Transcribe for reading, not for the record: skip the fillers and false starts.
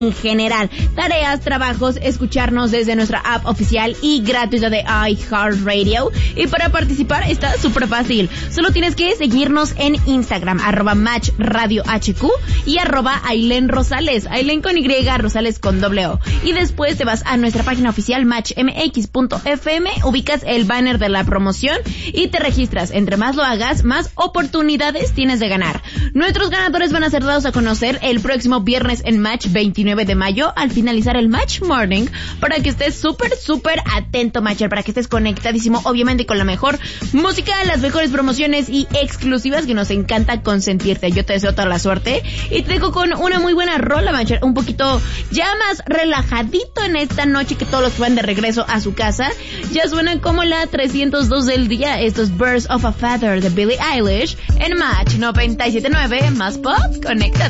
en general, tareas, trabajos, escucharnos desde nuestra app oficial y gratuita de iHeartRadio. Y para participar está súper fácil. Solo tienes que seguirnos en Instagram, @MatchRadioHQ y @AilenRosales. Ailen con Y, Rosales con O. Y después te vas a nuestra página oficial matchmx.fm, ubicas el banner de la promoción y te registras. Entre más lo hagas, más oportunidades tienes de ganar. Nuestros ganadores van a ser dados a conocer el próximo viernes en Match 29 de mayo al finalizar el Match Morning, para que estés súper atento, Matcher, para que estés conectadísimo, obviamente con la mejor música, las mejores promociones y exclusivas, que nos encanta consentirte. Yo te deseo toda la suerte y te dejo con una muy buena rola, Matcher, un poquito ya más relajadito en esta noche, que todos los que van de regreso a su casa ya suenan como la 302 del día. Estos Birds of a Feather de Billie Eilish en Match 97.9, más pop, conéctate.